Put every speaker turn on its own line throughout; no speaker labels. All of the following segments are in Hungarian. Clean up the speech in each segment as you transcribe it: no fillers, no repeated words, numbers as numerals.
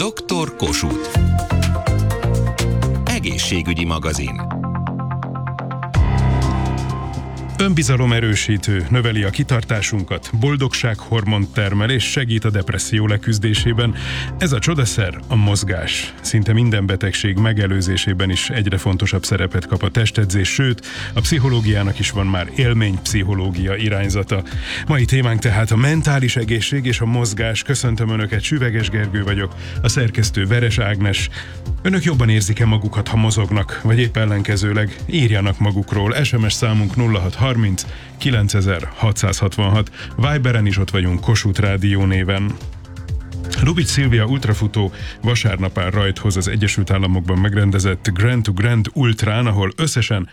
Dr. Kossuth. Egészségügyi magazin.
Önbizalom erősítő, növeli a kitartásunkat, boldogsághormont termel és segít a depresszió leküzdésében. Ez a csodaszer a mozgás. Szinte minden betegség megelőzésében is egyre fontosabb szerepet kap a testedzés, sőt, a pszichológiának is van már élménypszichológia irányzata. Mai témánk tehát a mentális egészség és a mozgás. Köszöntöm Önöket, Süveges Gergő vagyok, a szerkesztő Veres Ágnes. Önök jobban érzik-e magukat, ha mozognak, vagy épp ellenkezőleg? Írjanak magukról. SMS számunk 0630 9666. Viberen is ott vagyunk Kossuth Rádió néven. Lubitsch Szilvia ultrafutó vasárnap áll rajthoz az Egyesült Államokban megrendezett Grand to Grand Ultrán, ahol összesen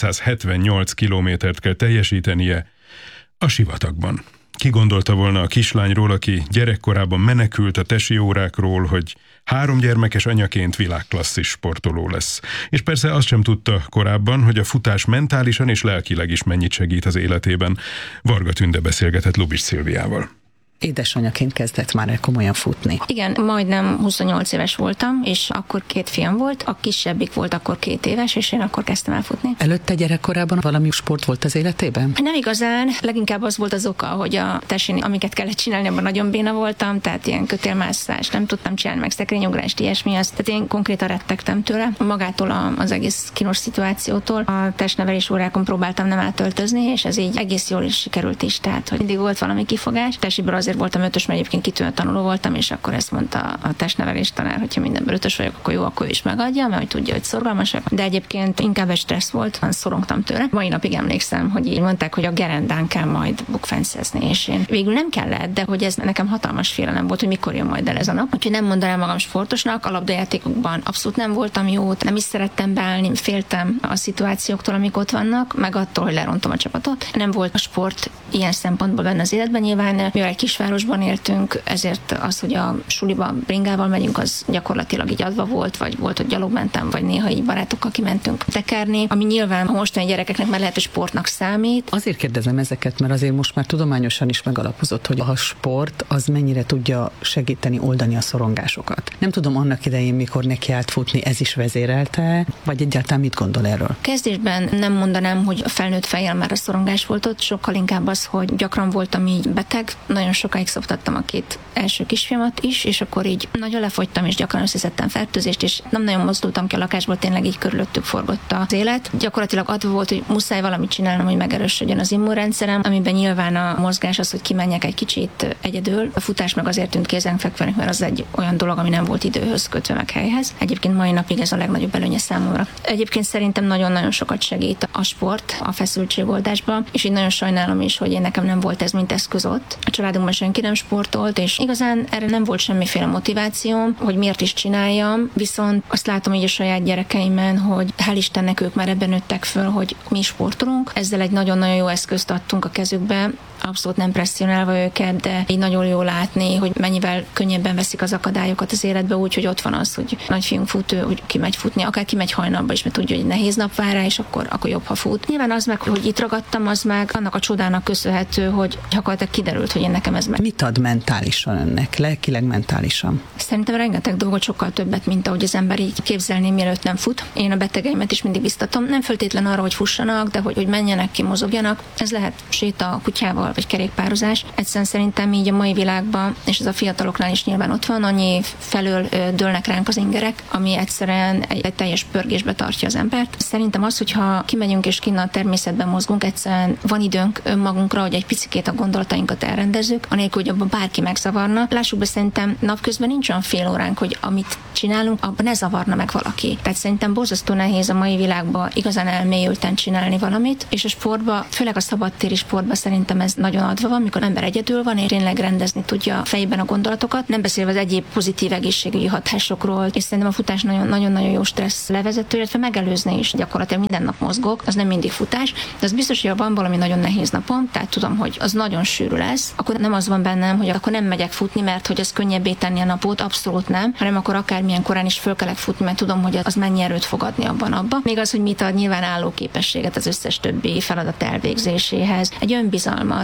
278 kilométert kell teljesítenie a sivatagban. Ki gondolta volna a kislányról, aki gyerekkorában menekült a tesi órákról, hogy 3 gyermekes anyaként világklasszis sportoló lesz. És persze azt sem tudta korábban, hogy a futás mentálisan és lelkileg is mennyit segít az életében. Varga Tünde beszélgetett Lubitsch Szilviával.
Édesanyaként kezdett már el komolyan futni.
Igen, majdnem 28 éves voltam, és akkor 2 fiam volt, a kisebbik volt akkor 2 éves, és én akkor kezdtem el futni.
Előtte gyerekkorában valami sport volt az életében?
Nem igazán, leginkább az volt az oka, hogy a tesin, amiket kellett csinálni, abban nagyon béna voltam, tehát ilyen kötélmászás, nem tudtam csinálni, meg szekrényugrást, ilyesmi, tehát én konkrétan rettegtem tőle. Magától az egész kínos szituációtól. A testnevelés órákon próbáltam nem átöltözni, és ez így egész jól is sikerült is, tehát hogy mindig volt valami kifogás. Tesiből azért voltam 5-ös, mert egyébként kitűnő tanuló voltam, és akkor ezt mondta a testnevelés tanár, hogyha mindenből 5-ös vagyok, akkor jó, akkor ő is megadja, mert hogy tudja, hogy szorgalmas vagyok. De egyébként inkább egy stressz volt, szorongtam tőle. Mai napig emlékszem, hogy így mondták, hogy a gerendán kell majd bukfenceszni, és én végül nem kellett, de hogy ez nekem hatalmas félelem volt, hogy mikor jön majd el ez a nap. Úgyhogy nem mondanám magam sportosnak, a labdajátékokban abszolút nem voltam jó, nem is szerettem beállni, féltem a szituációktól, amik ott vannak, meg attól, hogy lerontom a csapatot. Nem volt a sport ilyen szempontból benne az életben, nyilván, mivel egy kisvárosban éltünk, ezért az, hogy a suliba bringával megyünk, az gyakorlatilag így adva volt, vagy volt, hogy gyalog mentem, vagy néha így barátokkal kimentünk tekerni, ami nyilván a mostani gyerekeknek már lehet, hogy sportnak számít.
Azért kérdezem ezeket, mert azért most már tudományosan is megalapozott, hogy a sport az mennyire tudja segíteni oldani a szorongásokat. Nem tudom, annak idején, mikor neki állt futni, ez is vezérelte, vagy egyáltalán mit gondol erről?
Kezdésben nem mondanám, hogy a felnőtt fejjel már a szorongás volt ott, sokkal inkább az, hogy gyakran voltam így beteg, nagyon sokáig szoptattam a 2 első kisfiamat is, és akkor így nagyon lefogytam, és gyakran összeszedtem fertőzést, és nem nagyon mozdultam ki a lakásból, tényleg így körülöttük forgott az élet. Gyakorlatilag adva volt, hogy muszáj valamit csinálnom, hogy megerősödjön az immunrendszerem, amiben nyilván a mozgás az, hogy kimenjek egy kicsit egyedül. A futás meg azért tűnt kézenfekvőnek, mert az egy olyan dolog, ami nem volt időhöz kötve meg helyhez. Egyébként mai napig ez a legnagyobb előnye számomra. Egyébként szerintem nagyon-nagyon sokat segít a sport a feszültségoldásban, és így nagyon sajnálom is, hogy nekem nem volt ez mint eszköz ott. A családunkban senki nem sportolt, és igazán erre nem volt semmiféle motivációm, hogy miért is csináljam, viszont azt látom így a saját gyerekeimen, hogy hál' Istennek ők már ebben nőttek föl, hogy mi sportolunk. Ezzel egy nagyon-nagyon jó eszközt adtunk a kezükbe, abszolút nem presszionálva őket, de így nagyon jó látni, hogy mennyivel könnyebben veszik az akadályokat az életbe, úgy, hogy ott van az, hogy nagyfiunk fut, hogy kimegy futni, akár kimegy hajnalba is, mert tudja, hogy nehéz nap vár rá, és akkor jobb, ha fut. Nyilván az meg, hogy itt ragadtam, az meg annak a csodának köszönhető, hogy gyakorlatilag kiderült, hogy én nekem ez meg.
Mit ad mentálisan önnek, lelkileg mentálisan?
Szerintem rengeteg dolgot, sokkal többet, mint ahogy az ember így képzelné, mielőtt nem fut. Én a betegeimet is mindig biztatom, nem feltétlen arra, hogy fussanak, de hogy menjenek ki, mozogjanak. Ez lehet séta a kutyával, vagy kerékpározás. Egyszerűen szerintem így a mai világban, és ez a fiataloknál is nyilván ott van, annyi felől dőlnek ránk az ingerek, ami egyszerűen egy teljes pörgésbe tartja az embert. Szerintem az, hogyha kimegyünk és kinn a természetben mozgunk, egyszerűen van időnk önmagunkra, hogy egy picikét a gondolatainkat elrendezzük, anélkül, hogy abban bárki megzavarna. Lássuk be, szerintem napközben nincs olyan fél óránk, hogy amit csinálunk, abban ne zavarna meg valaki. Tehát szerintem borzasztó nehéz a mai világban igazán elmélyülten csinálni valamit, és a sportban, főleg a szabadtéri sportban szerintem ez nagyon adva van, mikor ember egyedül van, és tényleg rendezni tudja a fejében a gondolatokat, nem beszélve az egyéb pozitív egészségügyi hatásokról, és szerintem a futás nagyon-nagyon jó stressz levezető, illetve megelőzni is. Gyakorlatilag minden nap mozgok, az nem mindig futás, de az biztos, hogy ha van valami nagyon nehéz napom, tehát tudom, hogy az nagyon sűrű lesz, akkor nem az van bennem, hogy akkor nem megyek futni, mert hogy az könnyebbé tenni a napot, abszolút nem, hanem akkor akármilyen korán is föl kellek futni, mert tudom, hogy az mennyi erőt fog adni abba. Még az, hogy mit ad nyilván álló képességet az összes többi feladat elvégzéséhez, egy önbizalmat,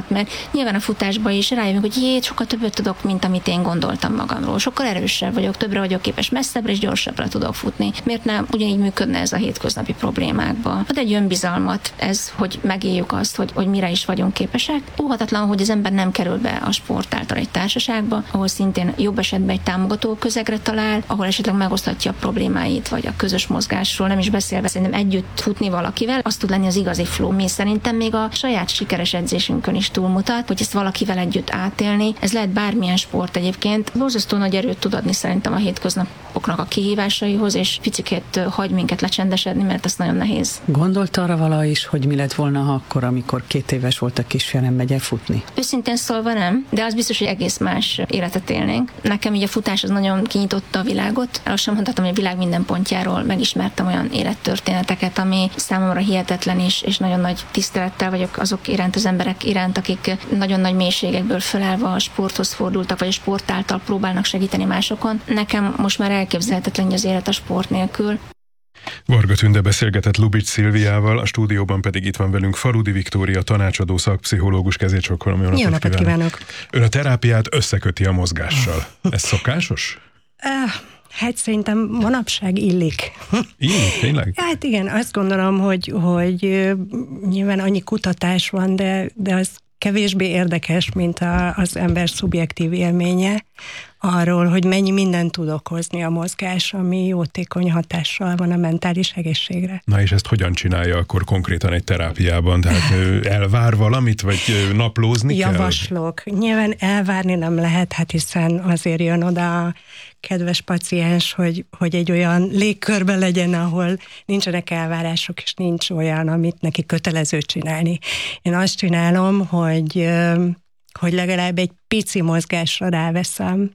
magunkat, mert nyilván a futásban is rájövünk, hogy sokkal többet tudok, mint amit én gondoltam magamról. Sokkal erősebb vagyok, többre vagyok képes, messzebbre és gyorsabbra tudok futni. Miért nem ugyanígy működne ez a hétköznapi problémákban? Ad egy önbizalmat ez, hogy megéljük azt, hogy mire is vagyunk képesek. Óhatatlan, hogy az ember nem kerül be a sport által egy társaságba, ahol szintén jobb esetben egy támogató közegre talál, ahol esetleg megosztatja a problémáit, vagy a közös mozgásról, nem is beszélve, szerintem együtt futni valakivel, az tud lenni az igazi flow. Mi szerintem még a saját sikeres edzésünkön is túlmutat, hogy ezt valakivel együtt átélni. Ez lehet bármilyen sport egyébként. Borzasztó nagy erőt tud adni szerintem a hétköznapoknak a kihívásaihoz, és picikét hagy minket lecsendesedni, mert ez nagyon nehéz.
Gondolta arra vala is, hogy mi lett volna akkor, amikor 2 éves volt a kisfiam, megy el futni?
Őszintén szólva nem, de az biztos, hogy egész más életet élnénk. Nekem így a futás az nagyon kinyitotta a világot. Azt sem mondhatom, hogy a világ minden pontjáról megismertem olyan élettörténeteket, ami számomra hihetetlen is, és nagyon nagy tisztelettel vagyok azok iránt, az emberek iránt, akik nagyon nagy mélységekből fölállva a sporthoz fordultak, vagy a sport által próbálnak segíteni másokon. Nekem most már elképzelhetetlen az élet a sport nélkül.
Varga Tünde beszélgetett Lubich Szilviával, a stúdióban pedig itt van velünk Faludi Viktória, tanácsadó szakpszichológus. Kezét csokkolom.
Jó napot kívánok!
Ön a terápiát összeköti a mozgással. Ez szokásos?
Hát szerintem manapság illik.
Illik, tényleg?
Hát igen, azt gondolom, hogy nyilván annyi kutatás van, de az kevésbé érdekes, mint az ember szubjektív élménye arról, hogy mennyi mindent tud okozni a mozgás, ami jótékony hatással van a mentális egészségre.
Na és ezt hogyan csinálja akkor konkrétan egy terápiában? Tehát elvár valamit, vagy naplózni kell?
Javaslok. Nyilván elvárni nem lehet, hát hiszen azért jön oda a kedves paciens, hogy egy olyan légkörben legyen, ahol nincsenek elvárások, és nincs olyan, amit neki kötelező csinálni. Én azt csinálom, hogy legalább egy pici mozgásra ráveszem.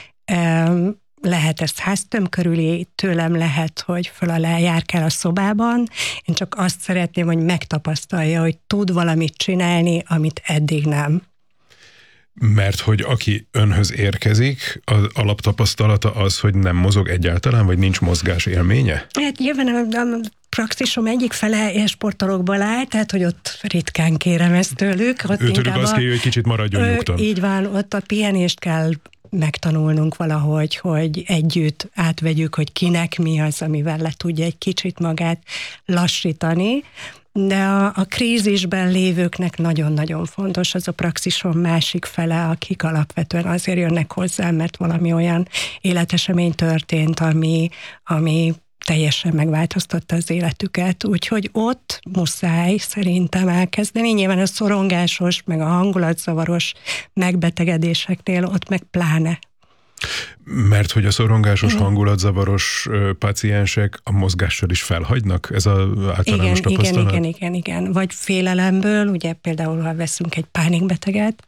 Lehet ezt háztöm körüli, tőlem lehet, hogy föl alá járkál a szobában. Én csak azt szeretném, hogy megtapasztalja, hogy tud valamit csinálni, amit eddig nem.
Mert hogy aki önhöz érkezik, az alaptapasztalata az, hogy nem mozog egyáltalán, vagy nincs mozgás élménye?
Hát nyilván a praxisom egyik fele élsportolókból áll, tehát hogy ott ritkán kérem ezt tőlük.
Őtőlük azt kérjük, hogy kicsit maradjon nyugton.
Így van, ott a pihenést kell megtanulnunk valahogy, hogy együtt átvegyük, hogy kinek mi az, amivel le tudja egy kicsit magát lassítani. De a krízisben lévőknek nagyon-nagyon fontos az a praxisom másik fele, akik alapvetően azért jönnek hozzá, mert valami olyan életesemény történt, ami teljesen megváltoztatta az életüket. Úgyhogy ott muszáj szerintem elkezdeni. Nyilván a szorongásos, meg a hangulatzavaros megbetegedéseknél ott meg pláne.
Mert hogy a szorongásos, hangulatzavaros páciensek a mozgással is felhagynak? Ez az általános tapasztalat?
Igen. Vagy félelemből, ugye például, ha veszünk egy pánikbeteget,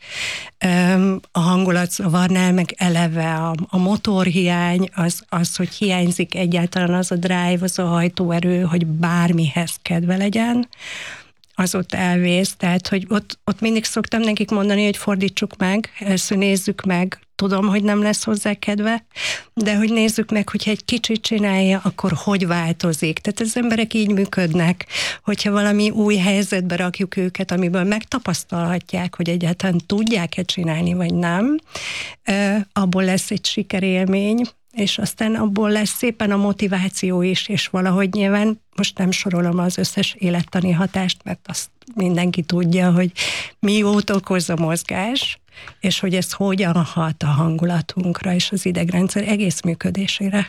a hangulatzavarnál meg eleve a motorhiány, az, hogy hiányzik egyáltalán az a drive, az a hajtóerő, hogy bármihez kedve legyen, az ott elvész. Tehát, hogy ott mindig szoktam nekik mondani, hogy fordítsuk meg, először nézzük meg, tudom, hogy nem lesz hozzá kedve, de hogy nézzük meg, hogyha egy kicsit csinálja, akkor hogy változik. Tehát az emberek így működnek, hogyha valami új helyzetbe rakjuk őket, amiből megtapasztalhatják, hogy egyáltalán tudják-e csinálni, vagy nem, abból lesz egy sikerélmény, és aztán abból lesz szépen a motiváció is, és valahogy nyilván most nem sorolom az összes élettani hatást, mert azt mindenki tudja, hogy mi jót okoz a mozgás, és hogy ez hogyan hat a hangulatunkra és az idegrendszer egész működésére.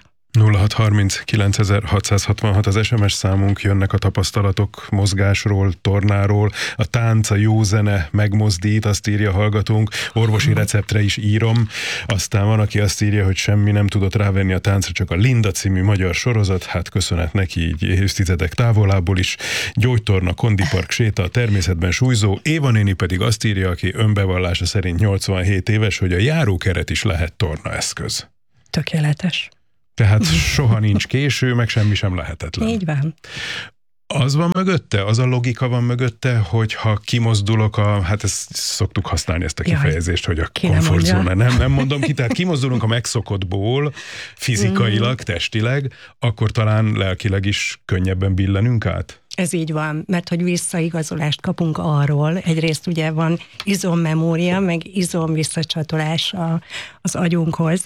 0630 az SMS számunk, jönnek a tapasztalatok mozgásról, tornáról, a tánc, a jó zene megmozdít, azt írja a hallgatónk, orvosi receptre is írom, aztán van, aki azt írja, hogy semmi nem tudott rávenni a táncra, csak a Linda című magyar sorozat, hát köszönet neki így évtizedek távolából is, gyógytorna, kondipark, séta, a természetben súlyzó, Éva néni pedig azt írja, aki önbevallása szerint 87 éves, hogy a járókeret is lehet tornaeszköz.
Tökéletes.
Tehát soha nincs késő, meg semmi sem lehetetlen.
Így van.
Az van mögötte, az a logika van mögötte, hogy ha kimozdulok hát ezt szoktuk használni ezt a kifejezést, hogy a komfortzóna. Nem mondom ki, tehát kimozdulunk a megszokottból fizikailag, testileg, akkor talán lelkileg is könnyebben billenünk át?
Ez így van, mert hogy visszaigazolást kapunk arról, egyrészt ugye van izommemória, meg izomvisszacsatolás az agyunkhoz,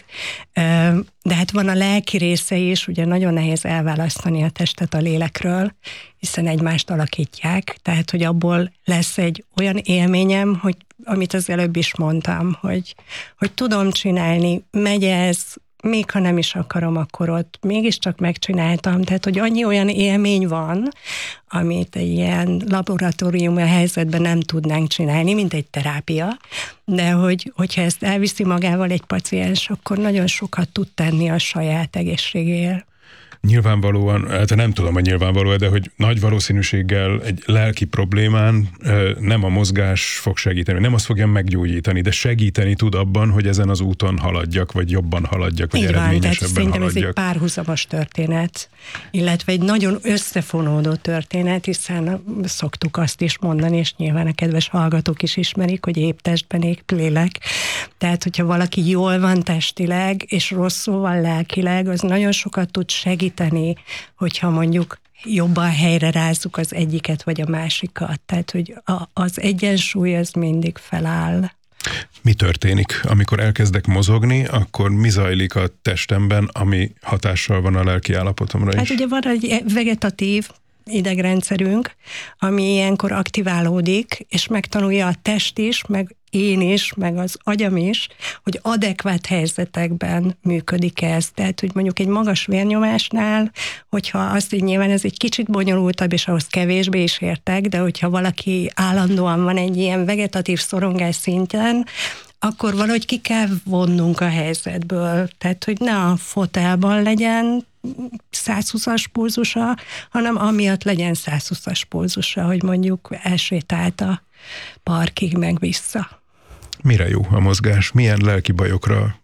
de hát van a lelki része is, ugye nagyon nehéz elválasztani a testet a lélekről, hiszen egymást alakítják, tehát hogy abból lesz egy olyan élményem, hogy amit az előbb is mondtam, hogy tudom csinálni, megy ez, még ha nem is akarom, akkor ott mégiscsak megcsináltam. Tehát, hogy annyi olyan élmény van, amit egy ilyen laboratóriumi helyzetben nem tudnánk csinálni, mint egy terápia, de hogyha ezt elviszi magával egy paciens, akkor nagyon sokat tud tenni a saját egészségéért.
Nyilvánvalóan, hát nem tudom, hogy nyilvánvaló, de hogy nagy valószínűséggel egy lelki problémán nem a mozgás fog segíteni, nem azt fogja meggyógyítani, de segíteni tud abban, hogy ezen az úton haladjak, vagy jobban haladjak, vagy eredményesebben
szerintem
haladjak.
Ez egy párhuzamos történet, illetve egy nagyon összefonódó történet, hiszen szoktuk azt is mondani, és nyilván a kedves hallgatók is ismerik, hogy épp testben épp lélek. Tehát, hogyha valaki jól van testileg, és rosszul van lelkileg, az nagyon sokat tud segíteni, hogyha mondjuk jobban helyre rázzuk az egyiket vagy a másikat. Tehát, hogy az egyensúly az mindig feláll.
Mi történik? Amikor elkezdek mozogni, akkor mi zajlik a testemben, ami hatással van a lelki állapotomra is?
Hát ugye van egy vegetatív idegrendszerünk, ami ilyenkor aktiválódik, és megtanulja a test is, meg én is, meg az agyam is, hogy adekvát helyzetekben működik ez. Tehát, hogy mondjuk egy magas vérnyomásnál, hogyha azt így nyilván ez egy kicsit bonyolultabb, és ahhoz kevésbé is értek, de hogyha valaki állandóan van egy ilyen vegetatív szorongás szinten, akkor valahogy ki kell vonnunk a helyzetből. Tehát, hogy ne a fotelban legyen 120-as pulzusa, hanem amiatt legyen 120-as pulzusa, hogy mondjuk elsétált a parkig meg vissza.
Mire jó a mozgás? Milyen lelki bajokra,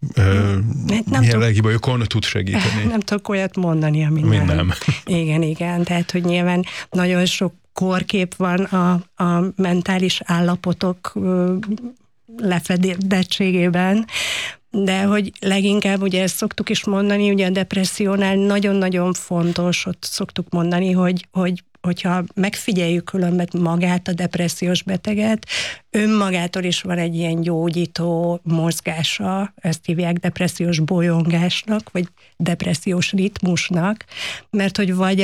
lelki bajokon tud segíteni?
Nem tudok olyat mondani, ami nem. Igen. Tehát, hogy nyilván nagyon sok kórkép van a mentális állapotok lefedettségében, de hogy leginkább ugye ezt szoktuk is mondani, ugye a depressziónál nagyon-nagyon fontos, ott szoktuk mondani, hogyha megfigyeljük különben magát a depressziós beteget, önmagától is van egy ilyen gyógyító mozgása, ezt hívják depressziós bolyongásnak, vagy depressziós ritmusnak, mert hogy vagy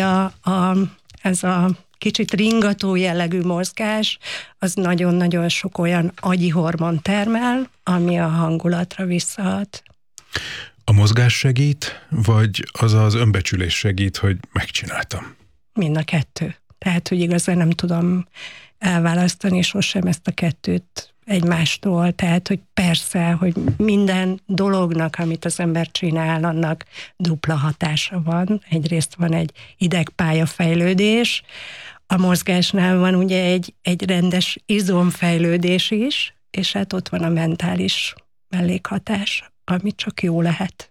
ez a kicsit ringató jellegű mozgás, az nagyon-nagyon sok olyan agyi hormon termel, ami a hangulatra visszahat.
A mozgás segít, vagy az az önbecsülés segít, hogy megcsináltam?
Mind a kettő. Tehát, hogy igazán nem tudom elválasztani sosem ezt a kettőt egymástól. Tehát, hogy persze, hogy minden dolognak, amit az ember csinál, annak dupla hatása van. Egyrészt van egy idegpályafejlődés, a mozgásnál van ugye egy rendes izomfejlődés is, és hát ott van a mentális mellékhatás, ami csak jó lehet.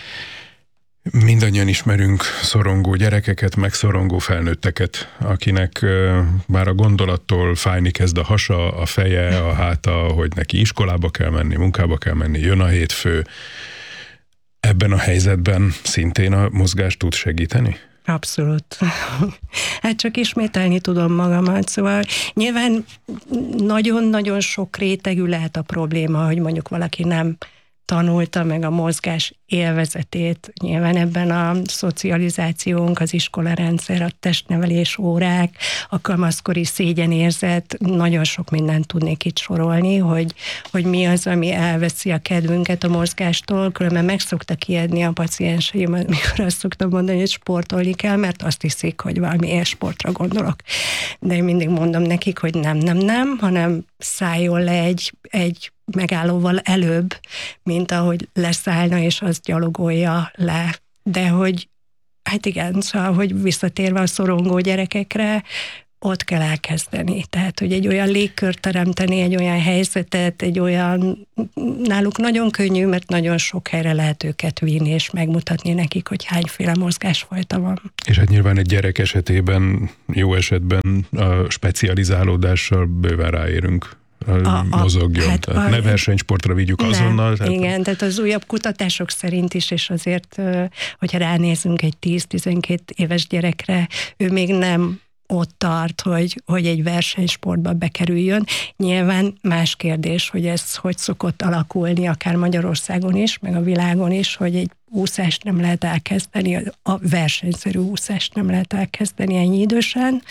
Mindannyian ismerünk szorongó gyerekeket, meg szorongó felnőtteket, akinek már a gondolattól fájni kezd a hasa, a feje, a háta, hogy neki iskolába kell menni, munkába kell menni, jön a hétfő. Ebben a helyzetben szintén a mozgás tud segíteni?
Abszolút. Hát csak ismételni tudom magamat, szóval nyilván nagyon-nagyon sok rétegű lehet a probléma, hogy mondjuk valaki nem tanulta meg a mozgás élvezetét. Nyilván ebben a szocializációnk, az iskolarendszer, a testnevelés órák, a kamaszkori szégyenérzet, nagyon sok mindent tudnék itt sorolni, hogy mi az, ami elveszi a kedvünket a mozgástól, különben meg szoktak ijedni a pacienseim, amikor azt szoktam mondani, hogy sportolni kell, mert azt hiszik, hogy valami élsportra gondolok. De én mindig mondom nekik, hogy nem, hanem szálljon le egy megállóval előbb, mint ahogy leszállna, és azt gyalogolja le. De hogy, hát igen, szóval, hogy visszatérve a szorongó gyerekekre, ott kell elkezdeni. Tehát, hogy egy olyan légkört teremteni, egy olyan helyzetet, egy olyan, náluk nagyon könnyű, mert nagyon sok helyre lehet őket vinni, és megmutatni nekik, hogy hányféle mozgásfajta van.
És hát nyilván egy gyerek esetében, jó esetben a specializálódással bőven ráérünk. Mozogjon. Hát ne versenysportra vigyük azonnal.
Igen, tehát az újabb kutatások szerint is, és azért, hogyha ránézünk egy 10-12 éves gyerekre, ő még nem ott tart, hogy egy versenysportba bekerüljön. Nyilván más kérdés, hogy ez hogy szokott alakulni, akár Magyarországon is, meg a világon is, hogy egy úszást nem lehet elkezdeni, a versenyszerű úszást nem lehet elkezdeni ennyi idősen,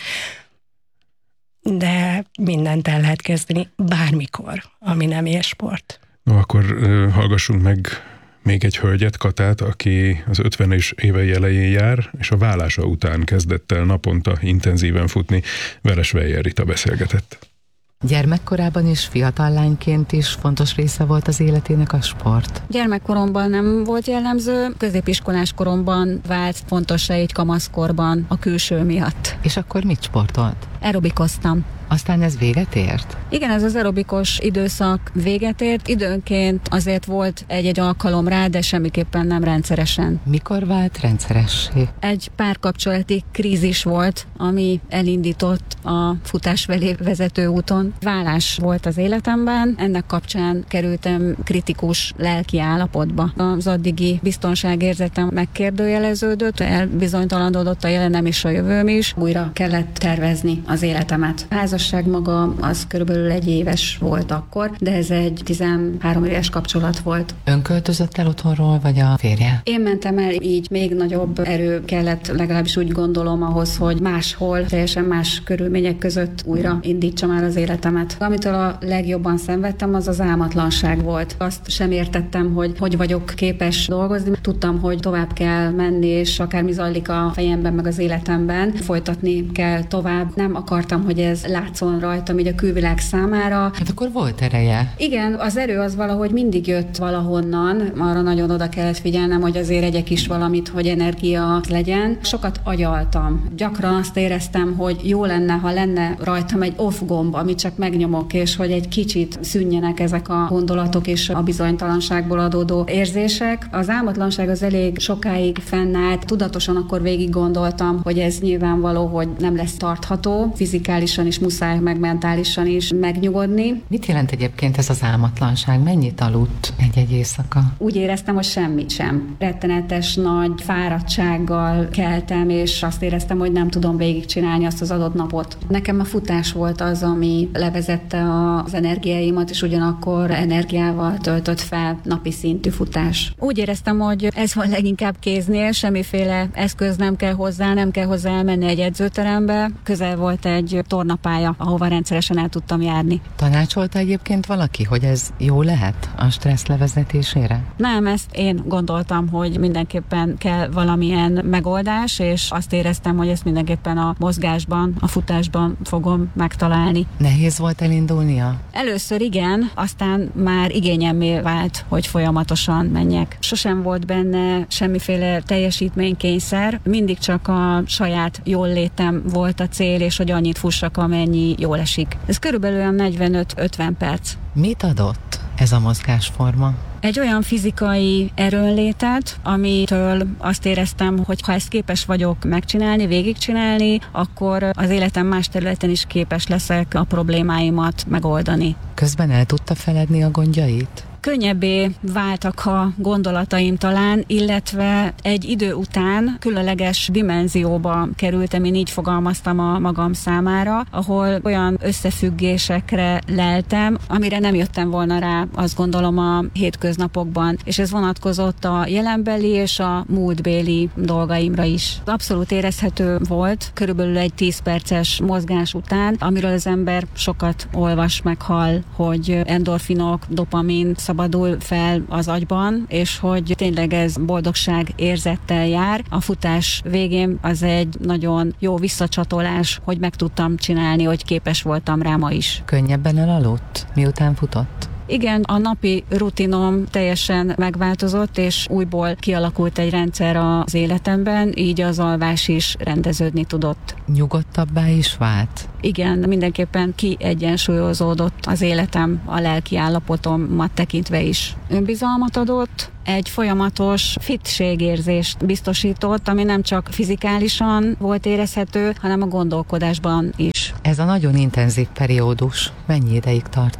de mindent el lehet kezdeni bármikor, ami nem élsport.
No, akkor hallgassunk meg még egy hölgyet, Katát, aki az 50-es évei elején jár, és a válása után kezdett el naponta intenzíven futni. Vele Sveyer Rita beszélgetett.
Gyermekkorában és fiatal lányként is fontos része volt az életének a sport?
Gyermekkoromban nem volt jellemző, középiskolás koromban vált fontossá így kamaszkorban a külső miatt.
És akkor mit sportolt?
Aerobikoztam.
Aztán ez véget ért?
Igen, ez az aerobikos időszak véget ért. Időnként azért volt egy-egy alkalom rá, de semmiképpen nem rendszeresen.
Mikor vált rendszeressé?
Egy párkapcsolati krízis volt, ami elindított a futás felé vezető úton. Válás volt az életemben, ennek kapcsán kerültem kritikus lelki állapotba. Az addigi biztonságérzetem megkérdőjeleződött, elbizonytalanodott a jelenem és a jövőm is. Újra kellett tervezni az életemet. A házasság maga az körülbelül 1 éves volt akkor, de ez egy 13 éves kapcsolat volt.
Ön költözött el otthonról, vagy a férje?
Én mentem el, így még nagyobb erő kellett, legalábbis úgy gondolom ahhoz, hogy máshol, teljesen más körülmények között újra indítsam már az életemet. Amitől a legjobban szenvedtem, az az álmatlanság volt. Azt sem értettem, hogy vagyok képes dolgozni. Tudtam, hogy tovább kell menni, és akármi zajlik a fejemben, meg az életemben, folytatni kell tovább. Nem akartam, hogy ez látszon rajtam így a külvilág számára.
Hát akkor volt ereje.
Igen, az erő az valahogy mindig jött valahonnan. Arra nagyon oda kellett figyelnem, hogy azért egyek is valamit, hogy energia legyen. Sokat agyaltam. Gyakran azt éreztem, hogy jó lenne, ha lenne rajtam egy off gomb, amit csak megnyomok, és hogy egy kicsit szűnjenek ezek a gondolatok és a bizonytalanságból adódó érzések. Az álmatlanság az elég sokáig fennállt. Tudatosan akkor végig gondoltam, hogy ez nyilvánvaló, hogy nem lesz tartható. Fizikálisan is muszáj, meg mentálisan is megnyugodni.
Mit jelent egyébként ez az álmatlanság? Mennyit aludt egy-egy éjszaka?
Úgy éreztem, hogy semmit sem. Rettenetes nagy fáradtsággal keltem, és azt éreztem, hogy nem tudom végigcsinálni azt az adott napot. Nekem a futás volt az, ami levezette az energiáimat, és ugyanakkor energiával töltött fel napi szintű futás. Úgy éreztem, hogy ez van leginkább kéznél, semmiféle eszköz nem kell hozzá elmenni egy edzőterembe. Közel volt egy tornapálya, ahova rendszeresen el tudtam járni.
Tanácsolta egyébként valaki, hogy ez jó lehet a stressz levezetésére?
Nem, ezt én gondoltam, hogy mindenképpen kell valamilyen megoldás, és azt éreztem, hogy ezt mindenképpen a mozgásban, a futásban fogom megtalálni.
Nehéz volt elindulnia?
Először igen, aztán már igényemmé vált, hogy folyamatosan menjek. Sosem volt benne semmiféle teljesítménykényszer, mindig csak a saját jól létem volt a cél, és hogy annyit fussak, amennyi jól esik. Ez körülbelül 45-50 perc.
Mit adott ez a mozgásforma?
Egy olyan fizikai erőnlétet, amitől azt éreztem, hogy ha ezt képes vagyok megcsinálni, végigcsinálni, akkor az életem más területen is képes leszek a problémáimat megoldani.
Közben el tudta feledni a gondjait?
Könnyebbé váltak a gondolataim talán, illetve egy idő után különleges dimenzióba kerültem, én így fogalmaztam a magam számára, ahol olyan összefüggésekre leltem, amire nem jöttem volna rá, azt gondolom, a hétköznapokban, és ez vonatkozott a jelenbeli és a múltbéli dolgaimra is. Abszolút érezhető volt, körülbelül egy 10 perces mozgás után, amiről az ember sokat olvas, meg hall, hogy endorfinok, dopamin szabadul fel az agyban, és hogy tényleg ez boldogság érzettel jár. A futás végén az egy nagyon jó visszacsatolás, hogy meg tudtam csinálni, hogy képes voltam rá ma is.
Könnyebben elaludt, miután futott?
Igen, a napi rutinom teljesen megváltozott, és újból kialakult egy rendszer az életemben, így az alvás is rendeződni tudott.
Nyugodtabbá is vált?
Igen, mindenképpen kiegyensúlyozódott az életem, a lelki állapotomat tekintve is. Önbizalmat adott, egy folyamatos fitségérzést biztosított, ami nem csak fizikálisan volt érezhető, hanem a gondolkodásban is.
Ez a nagyon intenzív periódus mennyi ideig tartott?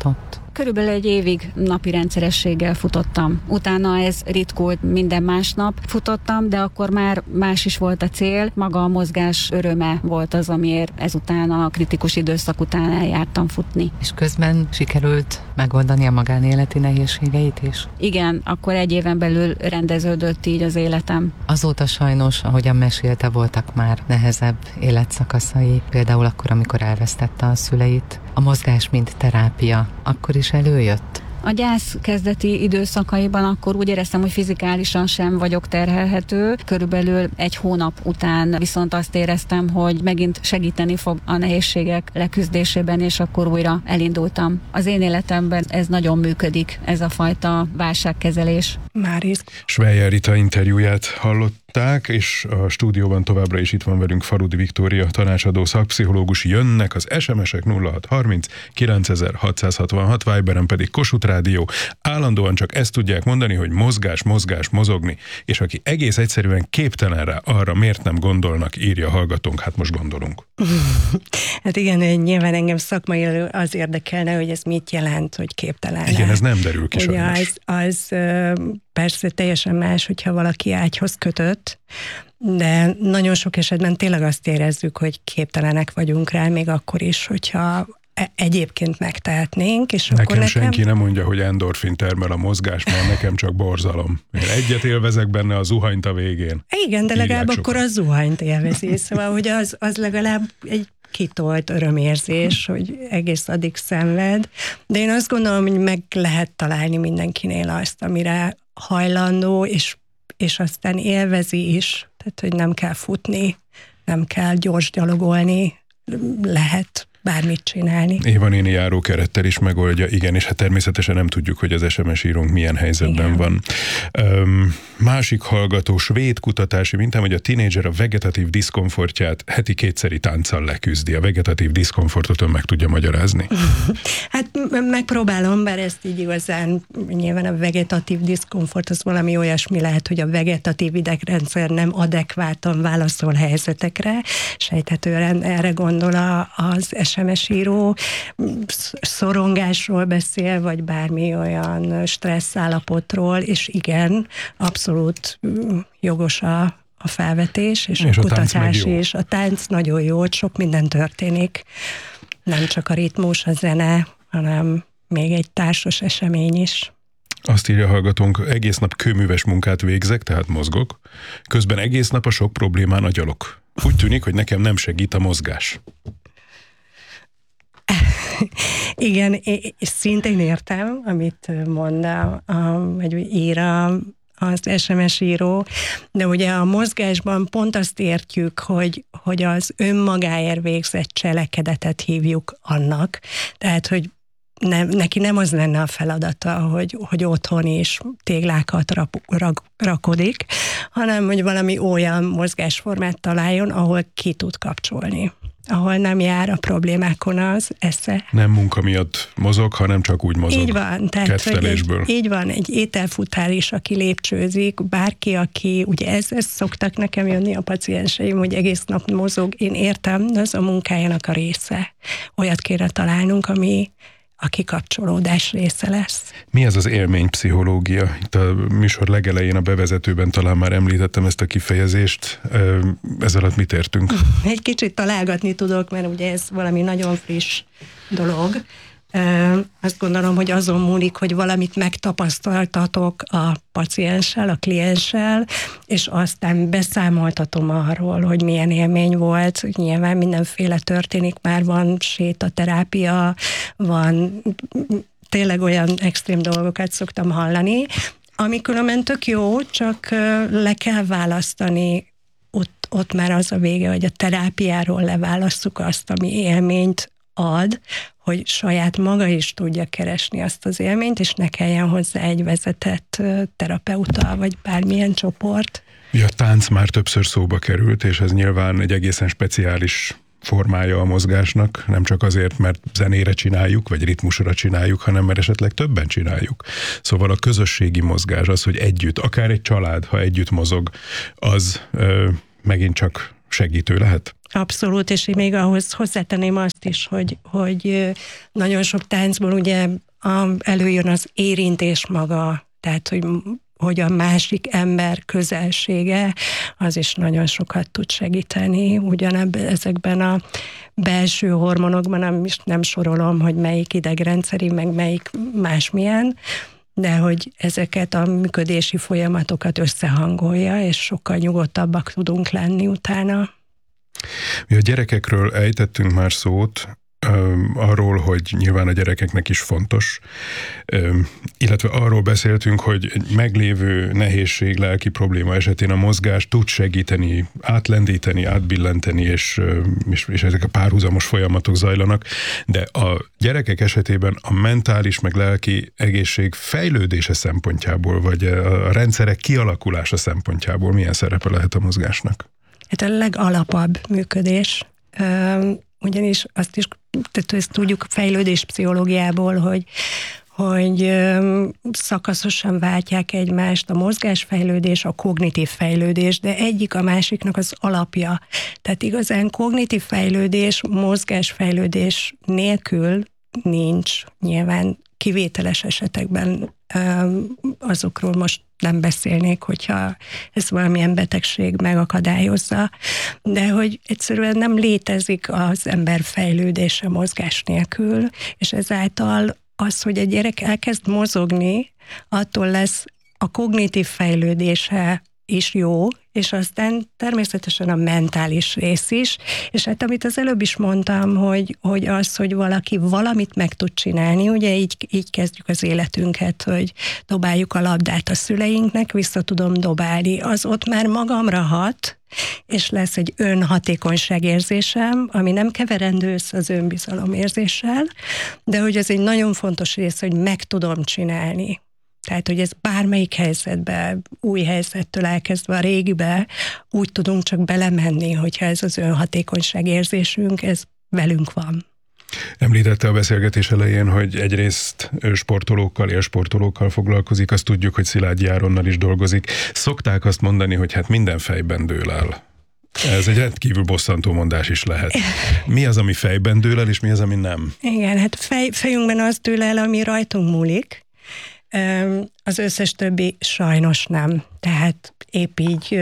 Körülbelül egy évig napi rendszerességgel futottam. Utána ez ritkult, minden másnap futottam, de akkor már más is volt a cél. Maga a mozgás öröme volt az, amiért ezután a kritikus időszak után eljártam futni.
És közben sikerült megoldani a magánéleti nehézségeit is?
Igen, akkor egy éven belül rendeződött így az életem.
Azóta sajnos, ahogyan mesélte, voltak már nehezebb életszakaszai, például akkor, amikor elvesztette a szüleit. A mozgás mint terápia akkor is előjött?
A gyász kezdeti időszakaiban akkor úgy éreztem, hogy fizikálisan sem vagyok terhelhető. Körülbelül egy hónap után viszont azt éreztem, hogy megint segíteni fog a nehézségek leküzdésében, és akkor újra elindultam. Az én életemben ez nagyon működik, ez a fajta válságkezelés.
Máris.
Sveyer Rita interjúját hallották, és a stúdióban továbbra is itt van velünk Farudi Viktória, tanácsadó szakpszichológus. Jönnek az SMS-ek 0630 9666, Viberen pedig Kossuth Rádió. Állandóan csak ezt tudják mondani, hogy mozgás, mozgás, mozogni. És aki egész egyszerűen képtelen rá, arra miért nem gondolnak, írja a hallgatónk. Hát most gondolunk.
Hát igen, nyilván engem szakmai az érdekelne, hogy ez mit jelent, hogy képtelen.
Igen, ez nem derül ki
ugye
sajnos.
az persze teljesen más, hogyha valaki ágyhoz kötött, de nagyon sok esetben tényleg azt érezzük, hogy képtelenek vagyunk rá, még akkor is, hogyha egyébként megtehetnénk, és akkor nekem...
senki nem mondja, hogy endorfin termel a mozgás, mert nekem csak borzalom. Én egyet élvezek benne, a zuhanyt a végén.
Igen, de legalább
sokan.
akkor a zuhanyt élvezi, szóval, hogy az legalább egy kitolt örömérzés, hogy egész addig szenved. De én azt gondolom, hogy meg lehet találni mindenkinél azt, amire hajlandó, és aztán élvezi is. Tehát, hogy nem kell futni, nem kell gyors gyalogolni, lehet bármit csinálni.
Éva néni járókerettel is megoldja, igen, és hát természetesen nem tudjuk, hogy az SMS írónk milyen helyzetben igen. van. Másik hallgató, svéd kutatási mintám, hogy a tínédzser a vegetatív diszkomfortját heti 2-szeri tánccal leküzdi. A vegetatív diszkomfortot ön meg tudja magyarázni?
Hát megpróbálom, bár ezt így igazán, nyilván a vegetatív diszkomfort az valami olyasmi lehet, hogy a vegetatív idegrendszer nem adekvátan válaszol helyzetekre. Sejthetően erre gondol az SMS író, szorongásról beszél, vagy bármi olyan stressz állapotról, és igen, abszolút jogos a felvetés, és a kutatás is. A tánc nagyon jó, sok minden történik. Nem csak a ritmus, a zene, hanem még egy társas esemény is.
Azt írja a hallgatónk, egész nap kőműves munkát végzek, tehát mozgok, közben egész nap a sok problémán agyalok. Úgy tűnik, hogy nekem nem segít a mozgás.
Igen, és szintén értem, amit mond, vagy ír az SMS író, de ugye a mozgásban pont azt értjük, hogy az önmagáért végzett cselekedetet hívjuk annak. Tehát, hogy neki nem az lenne a feladata, hogy otthon is téglákat rakodik, hanem hogy valami olyan mozgásformát találjon, ahol ki tud kapcsolni, ahol nem jár a problémákon az esze. Nem
munka miatt mozog, hanem csak úgy mozog.
Így van, tehát így van, egy ételfutár is, aki lépcsőzik, bárki, aki, ugye ez szoktak nekem jönni a pacienseim, hogy egész nap mozog, én értem, az a munkájának a része. Olyat kéne találnunk, ami a kikapcsolódás része lesz.
Mi ez az élménypszichológia? Itt a műsor legelején a bevezetőben talán már említettem ezt a kifejezést. Ez alatt mit értünk?
Egy kicsit találgatni tudok, mert ugye ez valami nagyon friss dolog. Azt gondolom, hogy azon múlik, hogy valamit megtapasztaltatok a pacienssel, a klienssel, és aztán beszámoltatom arról, hogy milyen élmény volt. Nyilván mindenféle történik, már van sétaterápia, van tényleg olyan extrém dolgokat szoktam hallani, ami különben tök jó, csak le kell választani, ott már az a vége, hogy a terápiáról leválasszuk azt, ami élményt ad, hogy saját maga is tudja keresni azt az élményt, és ne kelljen hozzá egy vezetett terapeuta, vagy bármilyen csoport.
Ja, a tánc már többször szóba került, és ez nyilván egy egészen speciális formája a mozgásnak, nem csak azért, mert zenére csináljuk, vagy ritmusra csináljuk, hanem mert esetleg többen csináljuk. Szóval a közösségi mozgás, az, hogy együtt, akár egy család, ha együtt mozog, az megint csak segítő lehet?
Abszolút, és én még ahhoz hozzátenném azt is, hogy nagyon sok táncból ugye előjön az érintés maga, tehát hogy a másik ember közelsége, az is nagyon sokat tud segíteni. Ezekben a belső hormonokban, nem sorolom, hogy melyik idegrendszeri, meg melyik másmilyen, de hogy ezeket a működési folyamatokat összehangolja, és sokkal nyugodtabbak tudunk lenni utána.
Mi a gyerekekről ejtettünk már szót, arról, hogy nyilván a gyerekeknek is fontos, illetve arról beszéltünk, hogy egy meglévő nehézség, lelki probléma esetén a mozgás tud segíteni, átlendíteni, átbillenteni, és ezek a párhuzamos folyamatok zajlanak, de a gyerekek esetében a mentális meg lelki egészség fejlődése szempontjából, vagy a rendszerek kialakulása szempontjából milyen szerepe lehet a mozgásnak?
Hát a legalapabb működés, ugyanis tehát ezt tudjuk fejlődés pszichológiából, hogy szakaszosan váltják egymást a mozgásfejlődés, a kognitív fejlődés, de egyik a másiknak az alapja. Tehát igazán kognitív fejlődés, mozgásfejlődés nélkül nincs. Nyilván kivételes esetekben azokról most nem beszélnék, hogyha ez valamilyen betegség megakadályozza, de hogy egyszerűen nem létezik az ember fejlődése mozgás nélkül, és ezáltal az, hogy a gyerek elkezd mozogni, attól lesz a kognitív fejlődése is jó, és aztán természetesen a mentális rész is, és hát amit az előbb is mondtam, hogy az, hogy valaki valamit meg tud csinálni, ugye így kezdjük az életünket, hogy dobáljuk a labdát a szüleinknek, vissza tudom dobálni, az ott már magamra hat, és lesz egy önhatékonyságérzésem, ami nem keverendő össze az önbizalomérzéssel, de hogy ez egy nagyon fontos rész, hogy meg tudom csinálni. Tehát, hogy ez bármelyik helyzetben, új helyzettől elkezdve a régibe, úgy tudunk csak belemenni, hogyha ez az önhatékonyság érzésünk, ez velünk van.
Említette a beszélgetés elején, hogy egyrészt élsportolókkal foglalkozik, azt tudjuk, hogy Szilágyi Áronnal is dolgozik. Szokták azt mondani, hogy hát minden fejben dől el. Ez egy rendkívül bosszantó mondás is lehet. Mi az, ami fejben dől el, és mi az, ami nem?
Igen, hát fejünkben az dől el, ami rajtunk múlik. Az összes többi sajnos nem. Tehát épp így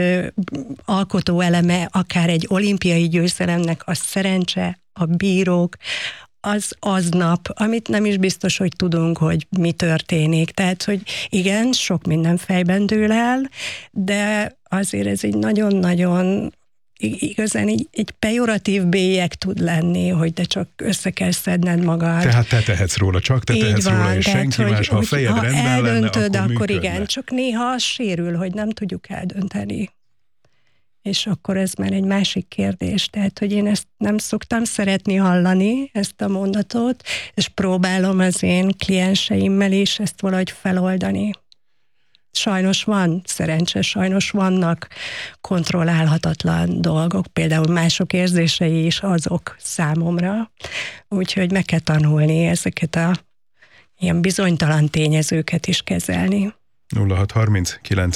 alkotó eleme akár egy olimpiai győzelemnek a szerencse, a bírók, az aznap, amit nem is biztos, hogy tudunk, hogy mi történik. Tehát, hogy igen, sok minden fejben dől el, de azért ez egy nagyon-nagyon igazán egy pejoratív bélyeg tud lenni, hogy de csak össze kell szedned magad.
Tehát te tehetsz róla, csak te tehetsz róla, és senki más, ha a fejed rendben lenne, akkor
igen, csak néha az sérül, hogy nem tudjuk eldönteni. És akkor ez már egy másik kérdés. Tehát, hogy én ezt nem szoktam szeretni hallani, ezt a mondatot, és próbálom az én klienseimmel is ezt valahogy feloldani. Sajnos van szerencse, sajnos vannak kontrollálhatatlan dolgok, például mások érzései is azok számomra, úgyhogy meg kell tanulni ezeket a ilyen bizonytalan tényezőket is kezelni.
0630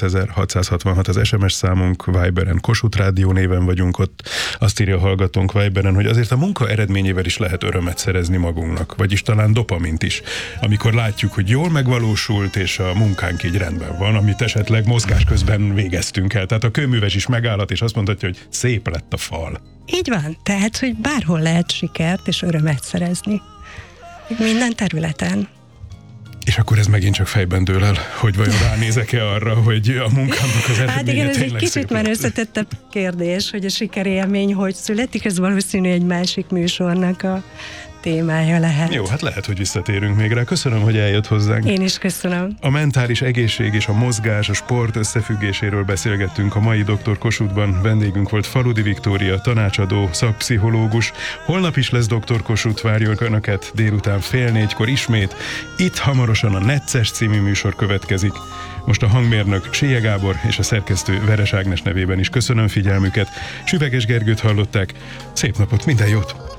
9666 az SMS számunk, Viberen, Kossuth Rádió néven vagyunk ott. Azt írja a hallgatónk Viberen, hogy azért a munka eredményével is lehet örömet szerezni magunknak, vagyis talán dopamint is, amikor látjuk, hogy jól megvalósult, és a munkánk így rendben van, amit esetleg mozgás közben végeztünk el. Tehát a kőműves is megállhat, és azt mondhatja, hogy szép lett a fal.
Így van, tehát, hogy bárhol lehet sikert és örömet szerezni. Minden területen.
És akkor ez megint csak fejben dől el, hogy vajon ránézek-e arra, hogy a munkámnak az eredménye
hát igen, ez egy kicsit már
lett.
összetettebb kérdés, hogy a sikerélmény hogy születik, ez valószínű egy másik műsornak a témája lehet.
Jó, hát lehet, hogy visszatérünk még rá. Köszönöm, hogy eljött hozzánk.
Én is köszönöm.
A mentális egészség és a mozgás, a sport összefüggéséről beszélgettünk a mai Dr. Kossuthban. Vendégünk volt Faludi Viktória, tanácsadó, szakpszichológus. Holnap is lesz Dr. Kossuth, várjuk Önöket délután 3:30 ismét. Itt hamarosan a Necces című műsor következik. Most a hangmérnök Sélye Gábor és a szerkesztő Veres Ágnes nevében is köszönöm figyelmüket. Süveges Gergőt hallották. Szép napot, minden jót!